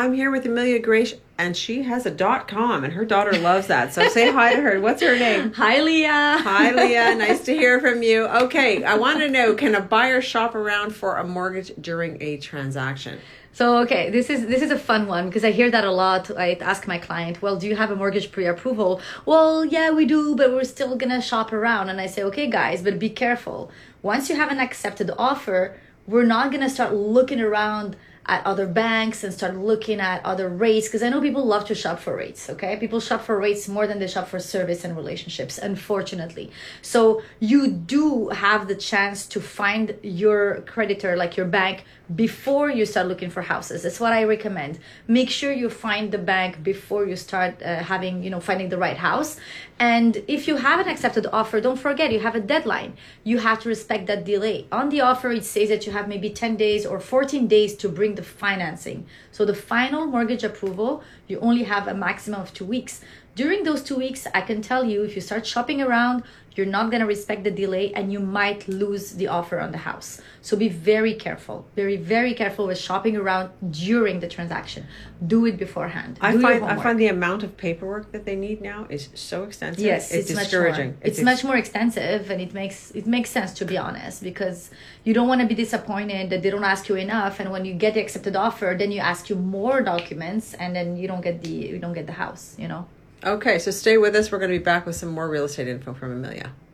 I'm here with Amelia Grace, and she has a .com, and her daughter loves that. So say hi to her. What's her name? Hi, Leah. Hi, Leah. Nice to hear from you. Okay, I want to know, can a buyer shop around for a mortgage during a transaction? So, okay, this is a fun one because I hear that a lot. I ask my client, well, do you have a mortgage pre-approval? Well, yeah, we do, but we're still going to shop around. And I say, okay, guys, but be careful. Once you have an accepted offer, we're not going to start looking around at other banks and start looking at other rates, because I know people love to shop for rates. Okay, people shop for rates more than they shop for service and relationships, unfortunately. So you do have the chance to find your creditor, like your bank, before you start looking for houses. That's what I recommend. Make sure you find the bank before you start finding the right house. And if you have an accepted offer, don't forget you have a deadline. You have to respect that delay. On the offer, it says that you have maybe 10 days or 14 days to bring the financing. So the final mortgage approval, you only have a maximum of 2 weeks. During those 2 weeks, I can tell you, if you start shopping around, you're not going to respect the delay and you might lose the offer on the house. So be very careful, very, very careful with shopping around during the transaction. Do it beforehand. I find the amount of paperwork that they need now is so extensive. Yes, it's discouraging. It's much more extensive, and it makes sense, to be honest, because you don't want to be disappointed that they don't ask you enough, and when you get the accepted offer, then you ask you more documents, and then you don't get the house, Okay, so stay with us. We're going to be back with some more real estate info from Amelia.